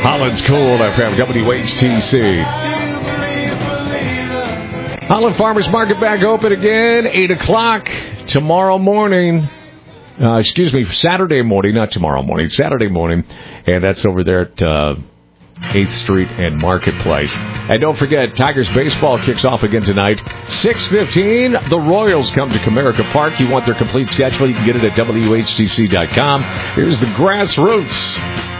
Holland's Cool FM, WHTC. Holland Farmers Market back open again, 8 o'clock tomorrow morning. Saturday morning, not tomorrow morning, Saturday morning. And that's over there at 8th Street and Marketplace. And don't forget, Tigers baseball kicks off again tonight. 6:15, the Royals come to Comerica Park. You want their complete schedule, you can get it at WHTC.com. Here's the Grassroots.